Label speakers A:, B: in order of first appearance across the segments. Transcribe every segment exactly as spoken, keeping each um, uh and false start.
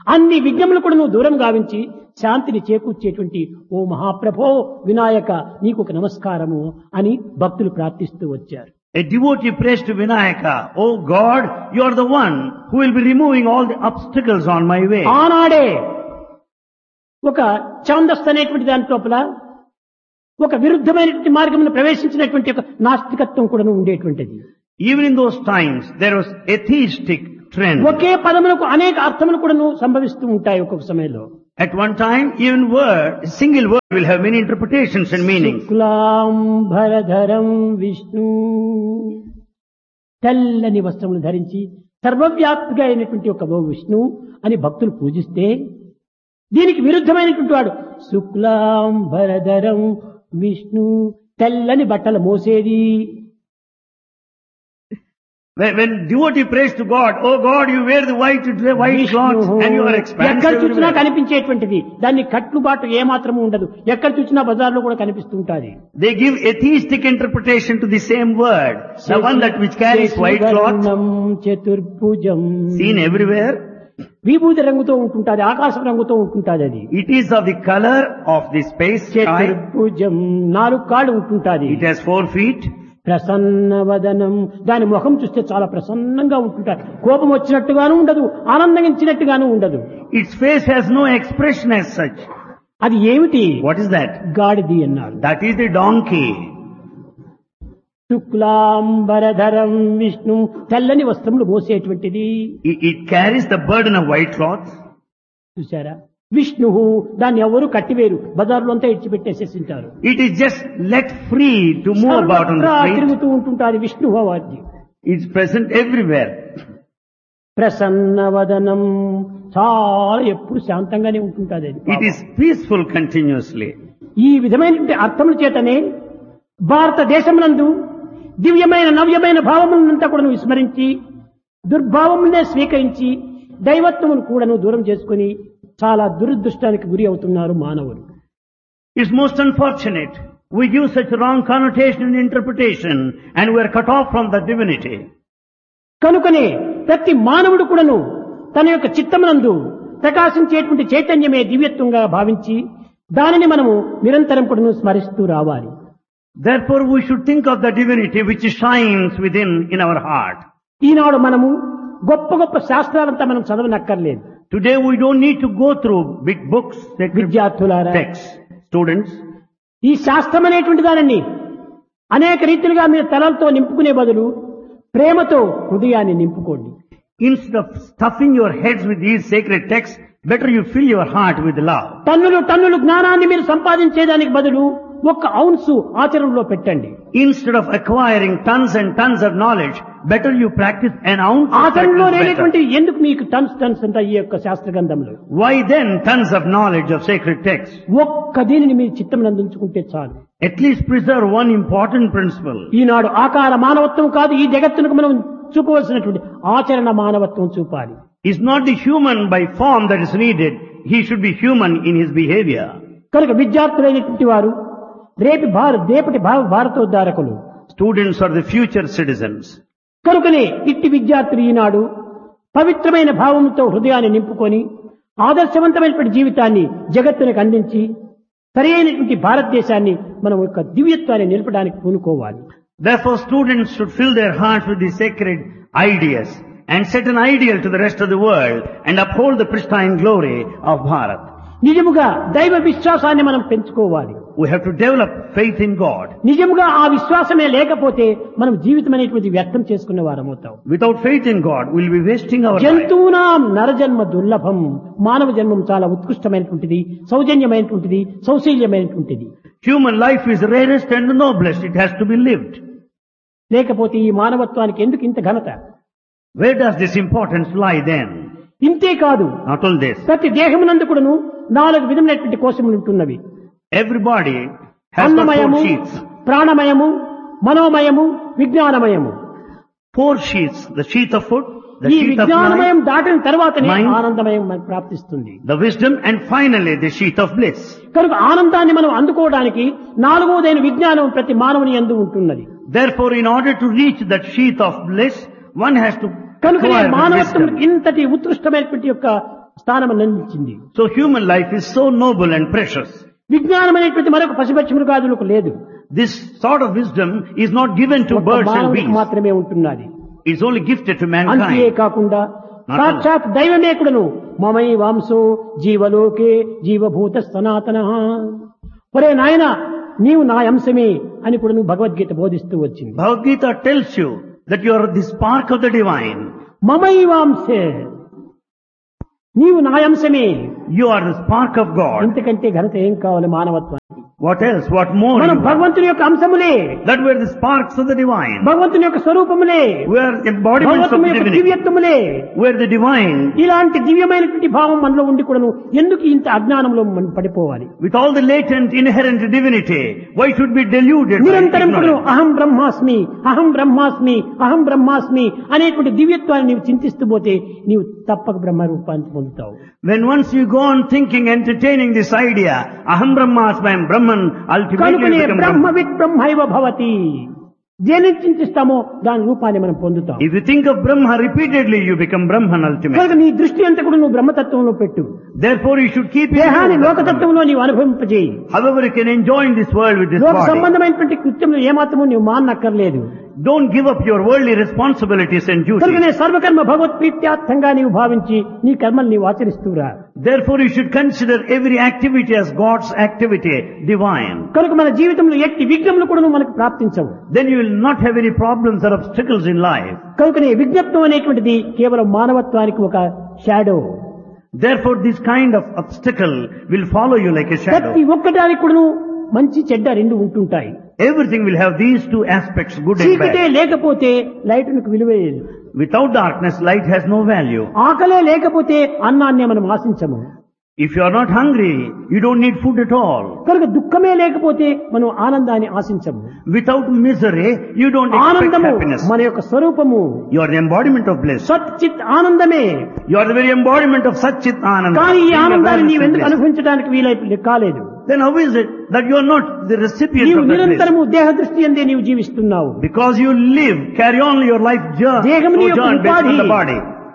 A: అన్ని విఘ్నములు కూడా నువ్వు దూరం గావించి శాంతిని చేకూర్చేటువంటి ఓ మహాప్రభో వినాయక నీకు ఒక నమస్కారము అని భక్తులు ప్రార్థిస్తూ వచ్చారు.
B: A devotee prays to Vinayaka, "Oh God, you are the one who will be removing all the obstacles on my way."
A: ఆనాడే ఒక ఛాందస్ అనేటువంటి దాని లోపల ఒక విరుద్ధమైనటువంటి మార్గమును ప్రవేశించినటువంటి ఒక నాస్తికత్వం కూడా ఉండేటువంటిది.
B: Even in those times, there was atheistic trend.
A: ఒకే పదములకు అనేక అర్థములు కూడా సంభవిస్తూ ఉంటాయి ఒక్కొక్క సమయంలో.
B: At one time, even word, a single word will have many interpretations and meanings.
A: శుక్లాంబరధరం విష్ణు, తెల్లని వస్త్రములు ధరించి సర్వవ్యాప్తిగా అయినటువంటి ఒక విష్ణు అని భక్తులు పూజిస్తే, దీనికి విరుద్ధమైనటువంటి వాడు శుక్లాంబరధరం విష్ణు, తెల్లని బట్టలు మోసేది.
B: When, when devotee prays to God, "Oh God, you wear the white, white clothes and you are
A: ఎక్కడ
B: expansive
A: చూసినా
B: everywhere."
A: కనిపించేటువంటిది, దాన్ని కట్టుబాటు ఏమాత్రము ఉండదు. ఎక్కడ చూసినా బజార్లో కూడా కనిపిస్తూ ఉంటుంది.
B: They give atheistic interpretation to the same word. The one that which carries white cloth,
A: చతుర్భుజం,
B: seen everywhere.
A: విభూతి రంగుతో ఉంటుంటాది, ఆకాశం రంగుతో ఉంటుంటాది. అది
B: It is of the color of the space sky.
A: చతుర్భుజం, నాలుగు కాళ్ళు ఉంటుంటాది.
B: It has four feet.
A: Prasanna వదనం, దాని ముఖం చూస్తే చాలా ప్రసన్నంగా ఉంటుంటారు. కోపం వచ్చినట్టుగాను ఉండదు, ఆనందించినట్టుగాను ఉండదు.
B: Its face has no expression as such.
A: అది ఏమిటి?
B: What is that?
A: గాడిది అన్నారు.
B: That is the donkey.
A: శుక్లాంబరధరం విష్ణు, తెల్లని వస్త్రములు మోసేటువంటిది.
B: It, it carries the burden of white cloths.
A: చూసారా? విష్ణు, దాన్ని ఎవరు కట్టివేరు, బజార్లో అంతా ఇచ్చిపెట్టేసేసింటారు.
B: It is just let free to move about on the street.
A: తిరుగుతూ ఉంటుంటారు Vishnu వాద్యం.
B: It's present everywhere.
A: Prasanna వదనం, చాలా ఎప్పుడు శాంతంగానే ఉంటుంటుంది అది.
B: It is peaceful continuously.
A: ఈ విధమైనటువంటి అర్థముల చేతనే భారతదేశమునందు దివ్యమైన నవ్యమైన భావములంతా కూడా విస్మరించి దుర్భావములనే స్వీకరించి దైవత్వమును కూడాను దూరం చేసుకుని చాలా దురదృష్టానికి గురి అవుతున్నారు మానవులు.
B: It's most unfortunate. We give such wrong connotation and interpretation and we are cut off from the divinity.
A: కనుకనే ప్రతి మానవుడు కూడాను తన యొక్క చిత్తమునందు ప్రకాశించేటువంటి చైతన్యమే దివ్యత్వంగా భావించి దానిని మనము నిరంతరం కూడాను స్మరిస్తూ రావాలి.
B: Therefore we should think of the divinity which shines within in our heart.
A: ఈనాడు మనము గొప్ప గొప్ప శాస్త్రాలంతా మనం చదవనక్కర్లేదు.
B: Today we don't need to go through big books,
A: విద్యార్థులారా,
B: texts, students.
A: ఈ శాస్త్రం అనేటువంటి దానిని అనేక రీతిలుగా మీరు తలలతో నింపుకునే బదులు ప్రేమతో హృదయాన్ని నింపుకోండి.
B: Instead of stuffing your heads with these sacred texts, better you fill your heart with love.
A: టన్నులు టన్నులు జ్ఞానాన్ని మీరు సంపాదించేదానికి బదులు ఒక్క ఔన్సు ఆచరణలో పెట్టండి.
B: Instead of acquiring tons and tons of knowledge, better you practice an ounce of
A: ఆచరణలో
B: practice
A: లేనటువంటి
B: better.
A: ఎందుకు మీకు టన్స్ టన్స్ అంతా ఈ యొక్క శాస్త్ర గ్రంథంలో?
B: Why then tons of knowledge of sacred texts?
A: ఒక్క దీనిని మీరు చిత్తం నందించుకుంటే చాలు.
B: At least preserve one important principle.
A: ఈనాడు ఆకార మానవత్వం కాదు, ఈ జగత్తునకు మనం చూపవలసినటువంటి ఆచరణ మానవత్వం చూపాలి.
B: It's not the human by form that is needed. He should be human in his behavior.
A: కనుక విద్యార్థులైనటువంటి వారు రేపు భారత రేపటి భారతోద్ధారకులు.
B: Students are the future citizens.
A: కనుకనే ఇట్టి విద్యార్థులు ఈనాడు పవిత్రమైన భావంతో హృదయాన్ని నింపుకొని ఆదర్శవంతమైనటువంటి జీవితాన్ని జగత్తునికి అందించి సరైనటువంటి భారతదేశాన్ని మనం యొక్క దివ్యత్వాన్ని నిలపడానికి పూనుకోవాలి.
B: Therefore students should fill their hearts with the sacred ideas and set an ideal to the rest of the world and uphold the pristine glory of Bharat.
A: నిజముగా దైవ విశ్వాసాన్ని మనం పెంచుకోవాలి.
B: We have to develop faith in God.
A: నిజముగా ఆ విశ్వాసమే లేకపోతే మనం జీవితం అనేటువంటి వ్యర్థం చేసుకునే వారమవుతాం.
B: Without faith in God, we will be wasting our life.
A: జంతువునాం నరజన్మ దుర్లభం, మానవ జన్మం చాలా ఉత్కృష్టమైనటువంటిది, సౌజన్యమైనటువంటిది, సౌశీల్యమైనటువంటిది.
B: Human life is rarest and noblest. It has to be lived.
A: లేకపోతే ఈ మానవత్వానికి ఎందుకు ఇంత ఘనత?
B: Where does this importance lie then?
A: ఇంతే కాదు,
B: Not all this.
A: ప్రతి దేహమునందు కూడాను నాలుగు విధములైనటువంటి కోశములు ఉంటున్నవి.
B: Everybody has got
A: అన్నమయము,
B: four sheaths.
A: ప్రాణమయము, మనోమయము, విజ్ఞానమయము.
B: Four sheaths. The sheath of food, the
A: ఈ
B: sheath of
A: విజ్ఞానమయం
B: mind,
A: దాటిన తర్వాతనే
B: mind,
A: ఆనందమయం మనకు ప్రాప్తిస్తుంది.
B: the wisdom, and finally the sheath of bliss.
A: కనుక ఆనందాన్ని మనం అందుకోవడానికి నాలుగోదైన విజ్ఞానం ప్రతి మానవుని యందు ఉంటున్నది.
B: Therefore, in order to reach that sheath of bliss, one has to
A: కనుక
B: acquire the
A: మానవత్వం
B: wisdom.
A: ఇంతటి ఉత్కృష్టమైనటువంటి యొక్క స్థానం నిలిచింది.
B: So human life is so noble and precious.
A: విజ్ఞానం అనేటువంటి మరొక పశుపక్షి మృగాదులకు లేదు.
B: This sort of wisdom is not given to
A: ఒక్క
B: birds and
A: మానవుడికి
B: beasts.
A: మాత్రమే ఉంటున్నది.
B: It's only gifted to
A: అంతే
B: mankind.
A: కాకుండా
B: Not
A: సాక్షాత్ దైవమే కూడాను మమై వాంసో జీవలోకే జీవభూత సనాతన, ఒరే నాయన నీవు నా అంశమే అని కూడాను భగవద్గీత బోధిస్తూ వచ్చింది.
B: Bhagavad Gita tells you that you are the spark of the divine.
A: మమై వాంసే, నీవు నా అంశమే.
B: You are the spark of God.
A: ఇంతకంటే ఘనత ఏం కావాలి మానవత్వానికి?
B: What else? What more?
A: మనం
B: you are?
A: భగవంతుని యొక్క అంశములే,
B: That we are the sparks of the divine.
A: భగవంతుని యొక్క స్వరూపములే,
B: We are embodiments of
A: భగవంతుని యొక్క
B: divinity.
A: దివ్యత్వములే.
B: We are the divine.
A: ఇలాంటి దివ్యమైనటువంటి భావం మనలో ఉండి కూడాను ఎందుకు ఇంత అజ్ఞానంలో మనం పడిపోవాలి?
B: With all the latent inherent divinity, why should be deluded by
A: నిరంతరం కూడాను
B: ignorance?
A: అహం బ్రహ్మాస్మి అహం బ్రహ్మాస్మి అహం బ్రహ్మాస్మి అనేటువంటి దివ్యత్వాన్ని నీవు చింతిస్తూ పోతే నీవు తప్పక బ్రహ్మ రూపాన్ని పొందుతావు.
B: When once you go on thinking, entertaining this idea, aham brahmasmi, I am Brahman, ultimately
A: కనుకనే
B: you become
A: Brahma
B: Brahman.
A: With బ్రహ్మైవ భవతి. దేని చింతిస్తామో దాని రూపాన్ని మనం పొందుతాం.
B: If you think of Brahma repeatedly, you become Brahman ultimately.
A: కనుక నీ దృష్టి అంతా కూడా నువ్వు బ్రహ్మతత్వంలో పెట్టు.
B: Therefore you should keep
A: దేహాన్ని
B: it.
A: లోకతత్వంలో నీవు అనుభవింపజేయి.
B: However, you can enjoy in this world with this
A: లోక
B: body.
A: సంబంధమైనటువంటి కృత్యములు ఏమాత్రము నీవు మానక్కర్లేదు.
B: Don't give up your worldly responsibilities and
A: కనుకనే
B: duties.
A: సర్వకర్మ భగవత్ప్రీత్యార్థంగా నీవు భావించి నీ కర్మలు నీవు ఆచరిస్తూరా.
B: Therefore you should consider every activity as God's activity, divine.
A: కనుక మన జీవితంలో ఎట్టి విఘ్నములు కూడా మనకు ప్రాప్తించవు.
B: Then you will not have any problems or obstacles in life.
A: కనుకనే విజ్ఞప్తం అనేటువంటిది కేవలం మానవత్వానికి ఒక shadow.
B: Therefore this kind of obstacle will follow you like a shadow.
A: ప్రతి ఒక్కటానికి కూడా మంచి చెడ్డ రెండు ఉంటుంటాయి.
B: Everything will have these two aspects, good and
A: చీకటే
B: bad.
A: లేకపోతే లైటునికి విలువేయదు.
B: Without darkness, light has no value.
A: ఆకలే లేకపోతే అన్నాన్ని మనం ఆశించము.
B: If you are not hungry, you don't need food at all.
A: కనుక దుఃఖమే లేకపోతే మనం ఆనందాన్ని ఆశించము.
B: Without misery, you don't expect
A: ఆనందము
B: happiness.
A: మన యొక్క స్వరూపము.
B: You are the embodiment of bliss.
A: సత్ చిత్ ఆనందమే.
B: You are the very embodiment of Sat Chit Ananda.
A: కానీ ఈ
B: Being
A: ఆనందాన్ని
B: awareness
A: నీవు
B: of
A: ఎందుకు
B: bliss.
A: అనుభవించడానికి వీలై కాలేదు?
B: Then how is it that you are not the recipient
A: నీవు
B: of that bliss?
A: నిరంతరము దేహ దృష్టి అందే నీవు జీవిస్తున్నావు.
B: Because you live, carry on your life journey,
A: దేహం నీ యొక్క
B: sojourn based on
A: ఉపాధి.
B: the body.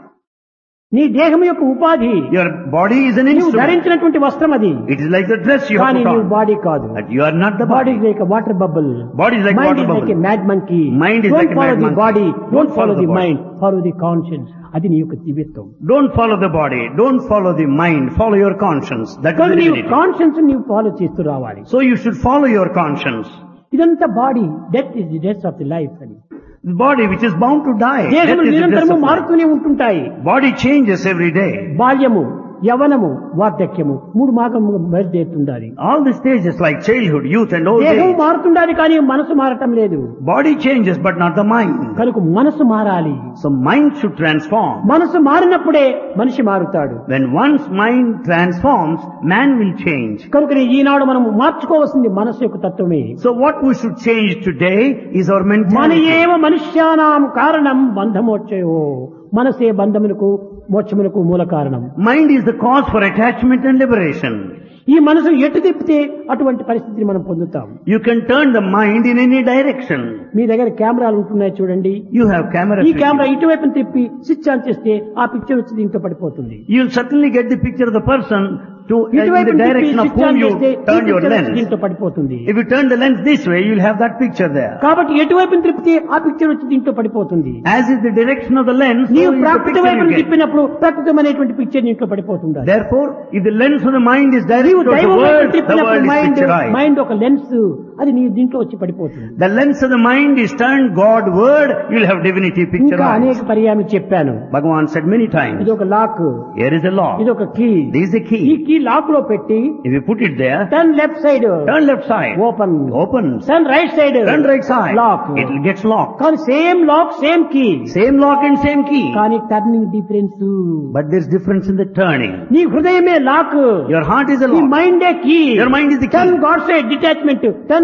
A: నీ దేహం యొక్క ఉపాధి.
B: Your body is an
A: నీవు
B: instrument.
A: ధరించినటువంటి వస్త్రం అది.
B: It is like the dress you have
A: కానీ
B: put
A: నీవు
B: on.
A: బాడీ కాదు.
B: But you are not the
A: body
B: body.
A: Is like water bubble.
B: Body is like
A: mind
B: water
A: is like
B: bubble.
A: A mad monkey.
B: Mind is like a
A: follow
B: mad
A: the
B: monkey.
A: Body,
B: Don't
A: don't follow
B: follow
A: the
B: the body.
A: Mind, follow the conscience. అది నీ యొక్క దివ్యత్వం.
B: Don't follow the body. Don't follow the mind. Follow your conscience. That is
A: కానీ
B: the
A: నీవు
B: divinity.
A: Conscience నీవు follow చేస్తూ రావాలి.
B: So you should follow your conscience.
A: ఇదంతా body, death is the death of the life అని.
B: The body which is bound to die. That
A: దేహములు
B: is the dress
A: నిరంతరము
B: of life.
A: మారుతూనే ఉంటుంటాయి.
B: Body changes every day.
A: బాల్యము, యవనము, వార్ధక్యము మూడు మార్గము బయలుదేరుతుండాలి.
B: All the stages like childhood, youth and old
A: దేహం
B: age.
A: మారుతుండాలి కానీ మనసు మారటం లేదు.
B: Body changes but not the mind.
A: కనుక మనసు మారాలి.
B: So mind should transform.
A: మనసు మారినప్పుడే మనిషి మారుతాడు.
B: When one's mind transforms, man will change.
A: కనుక ఈనాడు మనం మార్చుకోవాల్సింది మనసు యొక్క తత్వమే.
B: So what we should change today is our
A: మన
B: mentality.
A: ఏవ మనుష్యానాం కారణం బంధమోక్షయో, మనసే బంధములకు మోక్షములకు మూల కారణం.
B: Mind is the cause for attachment and liberation.
A: ఈ మనసు ఎటు తిప్పితే అటువంటి పరిస్థితిని మనం పొందుతాం.
B: You can turn the mind in any direction.
A: మీ దగ్గర కెమెరాలు ఉంటున్నాయి చూడండి.
B: You have cameras.
A: ఈ
B: with
A: కెమెరా
B: you.
A: ఇటువైపు తిప్పి స్విచ్ ఆన్ చేస్తే ఆ పిక్చర్ వచ్చి దీంతో పడిపోతుంది.
B: You'll certainly get the picture of the person to in
A: ఇటువైపు
B: the
A: తిప్పి
B: direction of
A: switch
B: whom
A: on
B: you
A: చేస్తే ఈ
B: turn your
A: పిక్చర్ వచ్చి
B: lens.
A: దీంతో పడిపోతుంది.
B: If you turn the lens this way, you'll have that picture there.
A: కాబట్టి ఎటువైపు తిప్పితే ఆ పిక్చర్ వచ్చి దీంతో పడిపోతుంది.
B: As is the direction of the lens, so
A: నీవు
B: is the
A: ప్రాకృత
B: picture
A: వైపు
B: you get.
A: తిప్పినప్పుడు ప్రాకృతమైనటువంటి పిక్చర్ నీటిలో పడిపోతుంది.
B: Therefore, if the lens of the mind is directed
A: నీవు
B: towards the
A: దైవం వైపు
B: world, the
A: తిప్పినప్పుడు
B: world is
A: mind
B: picturized.
A: Mind ఒక lens, అది నీ దీంట్లో వచ్చి పడిపోతుంది.
B: The lens of the mind is turned Godward, you'll have divinity
A: ఇంకా
B: picturized.
A: అనేక పర్యాయం చెప్పాను.
B: Bhagavan said many times,
A: ఇది ఒక lock,
B: here is a lock.
A: ఇది ఒక కీ.
B: This is the
A: ఈ
B: key.
A: కీ లాక్ లో పెట్టి
B: If you put it there,
A: turn left side
B: turn left side,
A: open,
B: opens.
A: Turn right side
B: Turn right side,
A: lock.
B: it gets locked.
A: కానీ same lock same key,
B: Same lock and same key.
A: కానీ turning difference.
B: But there's difference in the turning.
A: నీ హృదయమే lock,
B: Your heart is a
A: నీ
B: lock.
A: మైండే key.
B: Your mind is the key.
A: Turn God side detachment, turn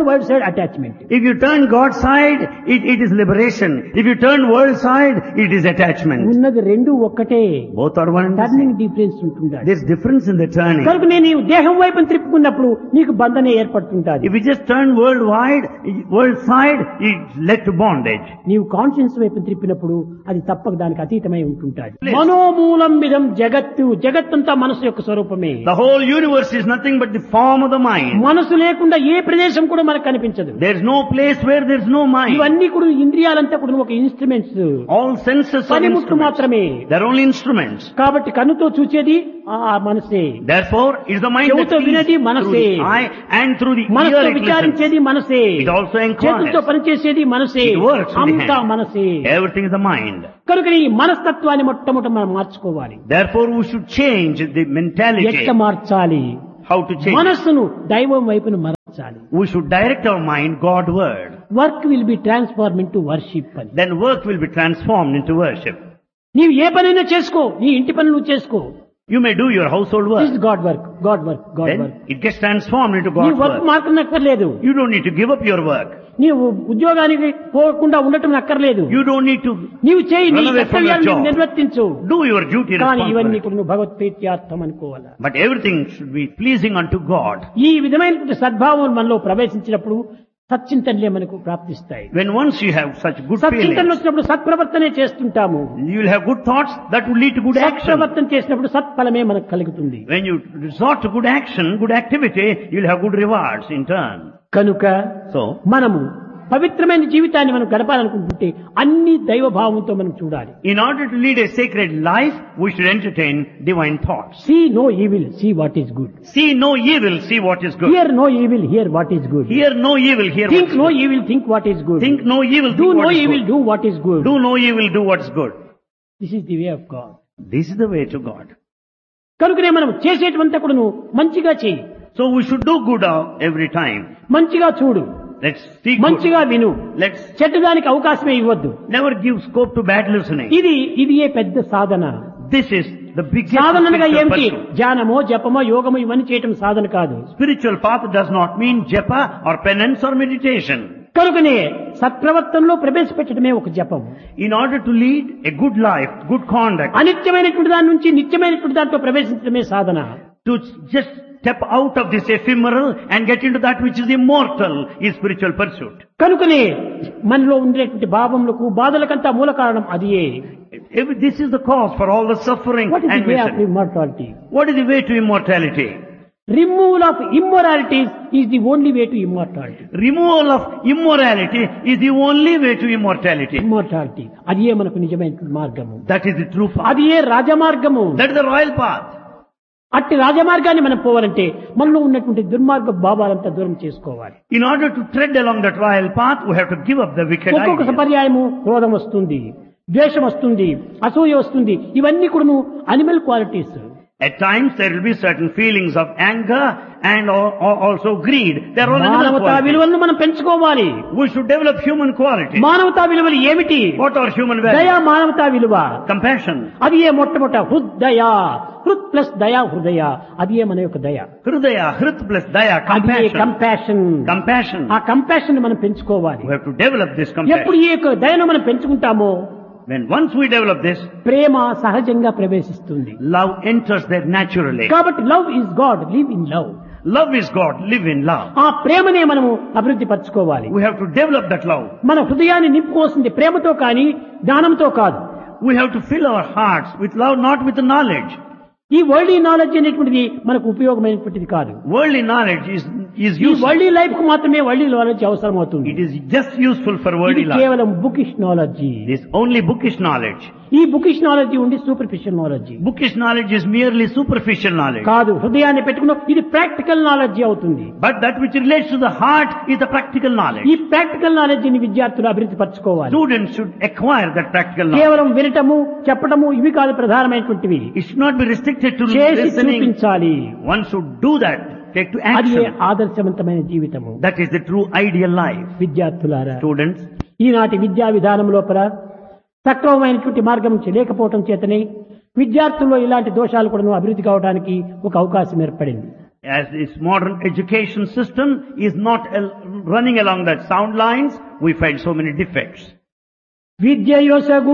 A: world side, attachment.
B: If you turn God's side, it, it is liberation. If you turn world side, it is attachment.
A: ఉన్నది రెండు ఒక్కటే.
B: Both are one and the
A: turning
B: same.
A: Difference ఉంటుందా?
B: There's difference in the turning.
A: కనుక నేను నీవు దేహం వైపు త్రిప్పుకున్నప్పుడు నీకు బంధన ఏర్పడుతుంటాది.
B: If you just turn worldwide, world side, it led to bondage.
A: నీవు కాన్షియన్స్ వైపు త్రిప్పినప్పుడు అది తప్పక దానికి అతీతమై ఉంటుంటాది. మనోమూలం విధం జగత్తు, జగత్తంతా మనసు యొక్క స్వరూపమే.
B: The whole universe is nothing but the form of the mind.
A: మనసు లేకుండా ఏ ప్రదేశం కూడా మనకు కనిపించదు.
B: There's no place where there's no mind.
A: ఇవన్నీ కూడా ఇంద్రియాలంతా కూడా ఒక ఇన్స్ట్రుమెంట్స్,
B: All senses are
A: పనిముట్లు
B: instruments.
A: మాత్రమే.
B: They're only instruments.
A: కాబట్టి కన్నుతో చూచేది ఆ మనసే,
B: Therefore, it's the mind that
A: చెవుతో
B: sees
A: వినేది
B: through
A: మనసే,
B: the eye and through the ear
A: మనసుతో
B: it listens.
A: విచారించేది మనసే,
B: It also
A: చేతులతో
B: inquires.
A: పనిచేసేది మనసే,
B: It works with the
A: అంతా
B: hand.
A: మనసే.
B: Everything is the mind.
A: కనుక ఈ మనస్తత్వాన్ని మొట్టమొదట మనం మార్చుకోవాలి.
B: Therefore, we should change the mentality.
A: ఎట్లా మార్చాలి?
B: How to change it?
A: మనస్సును దైవం వైపును మార్చాలి.
B: We should direct our mind Godward.
A: Work will be transform into worship అని.
B: Then work will be transformed into worship.
A: నీవు ఏ పనైనా చేసుకో, నీ ఇంటి పని నువ్వు చేసుకో.
B: You may do your household
A: this
B: work.
A: God work, God work, God
B: Then
A: work.
B: it gets transformed into
A: నీ
B: God's
A: work
B: work.
A: మార్కనక్కర్లేదు.
B: You don't need to give up your work.
A: నీవు ఉద్యోగానికి పోకుండా ఉండటం అక్కర్లేదు.
B: You don't need to
A: నీవు చేయి, నీ
B: Run away from
A: కర్తవ్యాన్ని
B: your job.
A: నిర్వర్తించు.
B: do your duty
A: కానీ ఇవన్నీ
B: responsibly.
A: కూడా నువ్వు భగవత్ప్రీత్యార్థం అనుకోవాలా.
B: But everything should be pleasing unto God.
A: ఈ విధమైనటువంటి సద్భావం మనలో ప్రవేశించినప్పుడు సచ్చింతనలే మనకు ప్రాప్తిస్తాయి.
B: When once you have such good
A: సచ్చింతనలు
B: feelings,
A: వచ్చినప్పుడు సత్ప్రవర్తనే చేస్తుంటాము.
B: you will have good thoughts that will lead to good action.
A: సత్ప్రవర్తన చేసినప్పుడు సత్ఫలమే మనకు కలుగుతుంది.
B: When you resort to good action, good activity, you will have good rewards in turn.
A: కనుక
B: So,
A: మనము పవిత్రమైన జీవితాన్ని మనం గడపాలనుకుంటుంటే అన్ని దైవభావంతో మనం చూడాలి.
B: in order to lead a sacred life, we should entertain divine thoughts.
A: See no evil, see what is good.
B: See no evil, see what is good.
A: Here no evil, here what is good.
B: Hear no evil, hear what
A: think
B: is
A: no
B: good.
A: Evil, think what is good.
B: Think no evil,
A: do
B: think
A: no
B: what is
A: evil,
B: good.
A: Do what is good.
B: Do no evil, do what is good.
A: This is the way of God.
B: This is the way to God.
A: కనుకనే మనం చేసేటువంతా కూడా నువ్వు మంచిగా చేయి,
B: So we should do good uh, every time.
A: మంచిగా చూడు,
B: Let's see good.
A: మంచిగా విను,
B: Let's
A: చెడ్డదానికి అవకాశమే ఇవ్వద్దు.
B: never give scope to bad listening.
A: ఇది ఇది ఏ పెద్ద సాధన.
B: This is the biggest
A: సాధనగా
B: spiritual
A: ఏమిటి?
B: pursuit.
A: ధ్యానమో జపమో యోగమో ఇవన్నీ చేయటం సాధన కాదు.
B: Spiritual path does not mean japa or penance or meditation.
A: కనుకనే సత్ప్రవర్తనలో ప్రవేశపెట్టడమే ఒక జపం.
B: In order to lead a good life, good conduct,
A: అనిత్యమైనటువంటి దాని నుంచి నిత్యమైనటువంటి దాంట్లో ప్రవేశించడమే సాధన.
B: to just step out of this ephemeral and get into that which is immortal is spiritual pursuit.
A: కనుకనే మనలో ఉండేటువంటి భావములకు బాధలకంతా మూల కారణం అదియే.
B: Every- This is the cause for all the suffering
A: what is
B: and
A: the way of
B: misery.
A: Immortality?
B: What is the way to immortality?
A: Removal of immoralities is the only way to immortality.
B: Removal of immorality is the only way to immortality.
A: Immortality అది ఏ మనకు నిజమైన మార్గము,
B: That is the true path.
A: అది ఏ రాజమార్గము.
B: That is the royal path.
A: అట్టి రాజమార్గాన్ని మనం పోవాలంటే మనలో ఉన్నటువంటి దుర్మార్గ భావాలంతా దూరం చేసుకోవాలి.
B: In order to tread along that royal path, we have to give up the wicked
A: ఒక్కొక్క
B: ideas.
A: పర్యాయము క్రోధం వస్తుంది, ద్వేషం వస్తుంది, అసూయ వస్తుంది. ఇవన్నీ కూడా animal qualities.
B: At times there will be certain feelings of anger and al- al- also greed. They are all animal
A: మానవతా
B: qualities.
A: విలువలను మనం పెంచుకోవాలి.
B: We should develop human qualities.
A: మానవతా విలువలు ఏమిటి?
B: What are human
A: దయా
B: values?
A: మానవతా విలువ.
B: Compassion.
A: అది ఏ మొట్టమొదట హృదయ, హృత్ ప్లస్ దయా హృదయ, అది ఏ మన యొక్క దయ.
B: Hridaya, hrit plus daya,
A: అది ఏ
B: compassion.
A: కంపాషన్.
B: Compassion.
A: ఆ కంపాషన్ మనం పెంచుకోవాలి.
B: We have to develop this
A: ఎప్పుడు
B: compassion.
A: ఈ యొక్క దయను మనం పెంచుకుంటామో
B: When once we develop this,
A: ప్రేమ సహజంగా ప్రవేశిస్తుంది.
B: love enters there naturally.
A: కాబట్టి love is God, live in love.
B: Love is God, live in love.
A: ఆ ప్రేమనే మనము అభివృద్ధి పరచుకోవాలి.
B: We have to develop that love.
A: మన హృదయాన్ని నింపుకోవాల్సింది ప్రేమతో కానీ జ్ఞానంతో కాదు.
B: We have to fill our hearts with love, not with knowledge.
A: ఈ వరల్డ్ నాలెడ్జ్ అనేటువంటిది మనకు ఉపయోగమైనటువంటిది కాదు.
B: Worldly knowledge is, is
A: ఈ
B: useful.
A: వరల్డ్ లైఫ్ కు మాత్రమే వరల్డ్ నాలెడ్జ్ అవసరం అవుతుంది.
B: It is just useful for
A: ఇది
B: worldly life.
A: కేవలం bookish knowledge.
B: It is only bookish knowledge.
A: ఈ బుకిష్ నాలెడ్జీ ఉండి superficial knowledge
B: Bookish knowledge is merely superficial knowledge.
A: కాదు. హృదయాన్ని పెట్టుకున్న ఇది ప్రాక్టికల్ నాలెడ్జీ అవుతుంది.
B: But that which relates to the heart is the practical knowledge.
A: ఈ practical knowledge ని విద్యార్థులు అభివృద్ధి పరచుకోవాలి.
B: Students should acquire that practical knowledge.
A: కేవలం వినటము చెప్పటము ఇవి కాదు ప్రధానమైనటువంటివి.
B: It should not be restricted to
A: చేసి
B: listening.
A: చూపించాలి.
B: One should do that. Take to
A: అది
B: action.
A: ఆదర్శవంతమైన జీవితము.
B: That is the true ideal life.
A: విద్యార్థులారా,
B: Students,
A: ఈనాటి విద్యా విధానం లోపల సక్రమమైనటువంటి మార్గం లేకపోవటం చేతనే విద్యార్థుల్లో ఇలాంటి దోషాలు కూడా అభివృద్ధి కావడానికి ఒక అవకాశం ఏర్పడింది.
B: As this modern education system is not al- running along that sound lines, we find so many defects.
A: విద్యయొసగు